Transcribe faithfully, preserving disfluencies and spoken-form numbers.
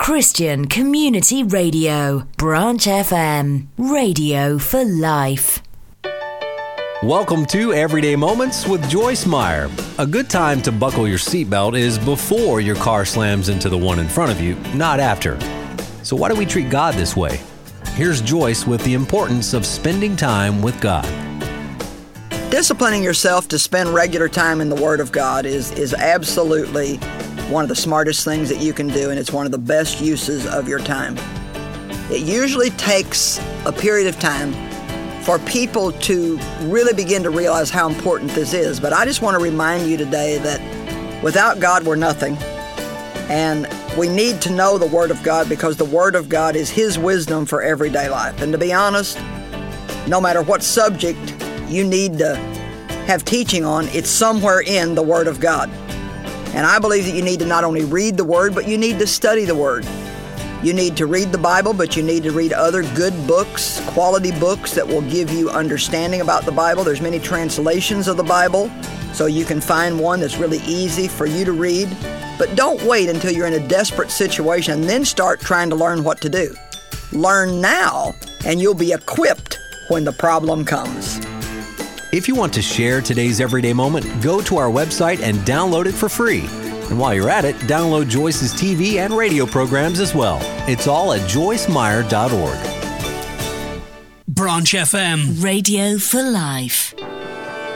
Christian Community Radio, Branch F M, radio for life. Welcome to Everyday Moments with Joyce Meyer. A good time to buckle your seatbelt is before your car slams into the one in front of you, not after. So why do we treat God this way? Here's Joyce with the importance of spending time with God. Disciplining yourself to spend regular time in the Word of God is, is absolutely one of the smartest things that you can do, and it's one of the best uses of your time. It usually takes a period of time for people to really begin to realize how important this is. But I just want to remind you today that without God, we're nothing. And we need to know the Word of God because the Word of God is His wisdom for everyday life. And to be honest, no matter what subject you need to have teaching on, it's somewhere in the Word of God. And I believe that you need to not only read the Word, but you need to study the Word. You need to read the Bible, but you need to read other good books, quality books that will give you understanding about the Bible. There's many translations of the Bible, so you can find one that's really easy for you to read. But don't wait until you're in a desperate situation and then start trying to learn what to do. Learn now, and you'll be equipped when the problem comes. If you want to share today's Everyday Moment, go to our website and download it for free. And while you're at it, download Joyce's T V and radio programs as well. It's all at joyce meyer dot org. Branch F M. Radio for life.